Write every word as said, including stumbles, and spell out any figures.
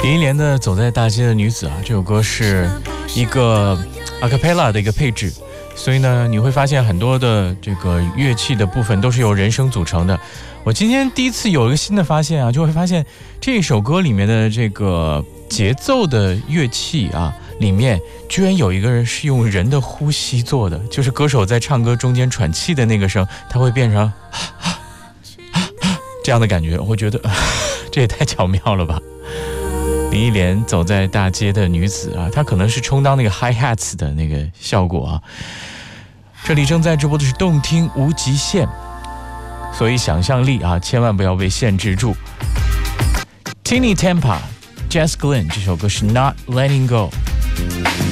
林忆莲的《走在大街的女子》啊，这首歌是一个 a cappella 的一个配置，所以呢，你会发现很多的这个乐器的部分都是由人声组成的。我今天第一次有一个新的发现啊，就会发现这首歌里面的这个节奏的乐器啊，里面居然有一个人是用人的呼吸做的，就是歌手在唱歌中间喘气的那个声，它会变成这样的感觉，我觉得这也太巧妙了吧。林忆莲走在大街的女子啊，她可能是充当那个 hi hats 的那个效果啊。这里正在直播的是动听无极限，所以想象力啊，千万不要被限制住。Tini Tempa Jess Glynn 这首歌是 Not Letting Go。